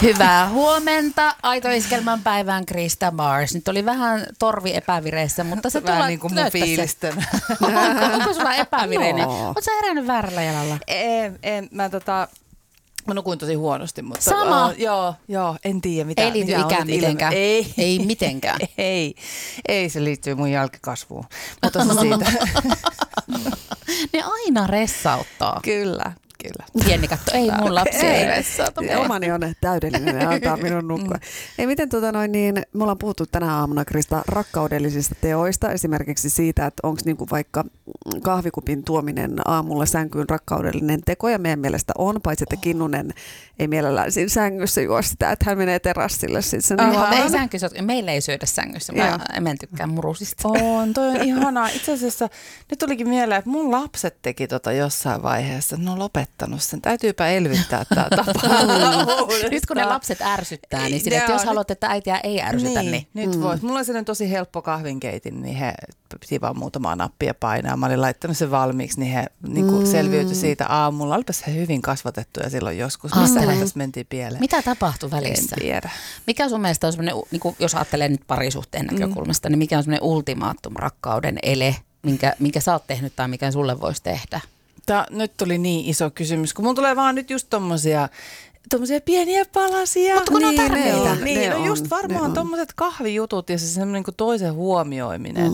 Hyvää huomenta. Aito iskelmän päivään Krista Mars. Nyt oli vähän torvi epävireissä, mutta se vähän niin kuin mun fiilisten. Onko sulla epävireinen? Oletko sä herännyt väärällä jalalla? Mä nukuin tosi huonosti, mutta... Sama? Joo, en tiedä mitä. Ei liity ikään mitenkään. Ei mitenkään. Ei, se liittyy mun jälkikasvuun. Mutta se siitä. Ne aina ressauttaa. Kyllä. Pieni katto, ei mun lapsi ei ressauta. Omani on täydellinen ja antaa minun nukkua. Ei miten me ollaan puhuttu tänä aamuna, Krista, rakkaudellisista teoista. Esimerkiksi siitä, että onko niinku vaikka kahvikupin tuominen aamulla sänkyyn rakkaudellinen teko. Ja meidän mielestä on, paitsi että Kinnunen ei mielellään siinä sängyssä juo sitä, että hän menee terassille. Meillä ei syödä sängyssä. Mä en tykkää murusista. Toi on ihanaa. Itse asiassa nyt tulikin mieleen, että mun lapset teki jossain vaiheessa. Ne on lopettanut sen. Täytyypä elvyttää tämä tapa. Nyt kun ne lapset ärsyttää, niin sille, että jos haluat, että äitiä ei ärsytä, niin... Nyt vois. Mulla on sellainen tosi helppo kahvinkeitin, niin he piti vaan muutamaa nappia painaa. Mä olin laittanut sen valmiiksi, niin he selviytyi siitä aamulla. Olipas he hyvin kasvatettuja silloin joskus. Missähän tässä mentiin pieleen? Mitä tapahtui välissä? En tiedä. Mikä sun mielestä on semmoinen, niin jos ajattelee nyt parisuhteen näkökulmasta, niin mikä on semmoinen ultimaattum rakkauden ele, minkä sä oot tehnyt tai mikä sulle voisi tehdä? Nyt tuli niin iso kysymys, kun mun tulee vaan nyt just tommosia pieniä palasia. Mutta kun ne on tärkeitä. No just varmaan tommoset kahvijutut ja se semmoinen niin toisen huomioiminen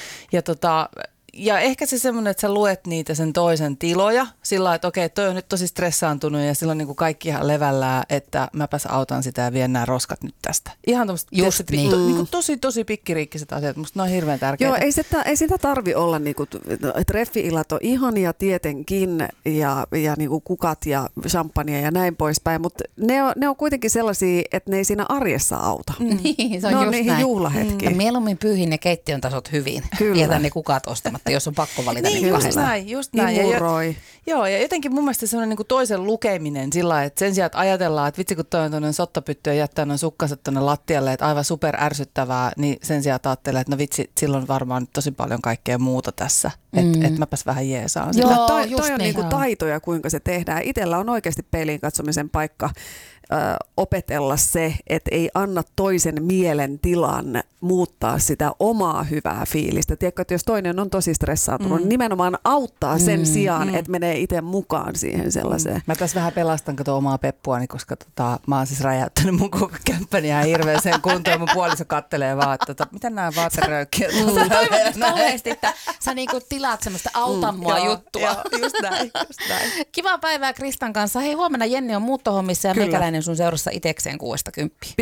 ja ehkä se semmoinen, että sä luet niitä sen toisen tiloja sillä lailla, että okei, toi on nyt tosi stressaantunut ja silloin niin kuin kaikki ihan levällään, että mäpäs autan sitä ja vien nämä roskat nyt tästä. Ihan tommoset tosi pikkiriikkiset asiat, musta ne on hirveän tärkeitä. Joo, ei sitä tarvi olla, niinku, treffi-illat on ihania tietenkin ja niinku kukat ja champagne ja näin poispäin, mutta ne on kuitenkin sellaisia, että ne ei siinä arjessa auta. Niin, se on just just niihin juhlahetkiin. Ja mieluummin pyyhin ne keittiön tasot hyvin. Kyllä. Jätän ne kukat ostamatta, jos on pakko valita niin just näin. Ja jotenkin mun mielestä semmoinen niin toisen lukeminen sillä lailla, että sen sijaan, että ajatellaan, että vitsi kun toi on tuonne sottapytty ja jättää noin sukkaset tuonne lattialle, että aivan super ärsyttävää, niin sen sijaan ajattelee, että no vitsi, silloin varmaan tosi paljon kaikkea muuta tässä, että mäpäs vähän jeesaan. Joo, toi on niinku taitoja, kuinka se tehdään. Itsellä on oikeasti peiliin katsomisen paikka opetella se, että ei anna toisen mielen tilan muuttaa sitä omaa hyvää fiilistä. Tiedätkö, että jos toinen on tosi stressaantunut, niin nimenomaan auttaa sen sijaan, että menee itse mukaan siihen sellaiseen. Mä tässä vähän pelastan omaa peppuani, koska mä oon siis räjäyttänyt mun koko kämppäni ihan hirveäseen kuntoon. Mun puoliso kattelee vaan, että mitä nämä vaateröykkiä. Sä toivot kauheasti, että sä niinku tilaat semmoista auta mua juttua. Just näin. Kivaa päivää Kristan kanssa. Hei, huomenna Jenni on muuttohommissa ja meikäläinen sun seurassa itekseen 6-10.